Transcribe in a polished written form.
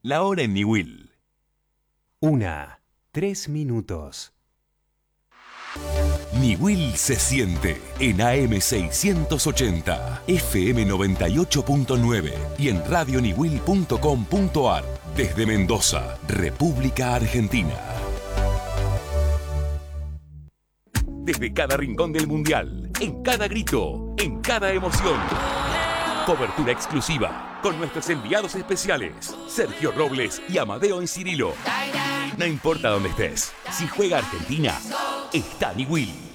La hora en Niwil. 1:03 minutos. Niwil se siente en AM 680, FM 98.9 y en radioniwil.com.ar desde Mendoza, República Argentina. Desde cada rincón del Mundial, en cada grito, en cada emoción. Cobertura exclusiva con nuestros enviados especiales, Sergio Robles y Amadeo en Cirilo. No importa dónde estés, si juega Argentina, está Niwil.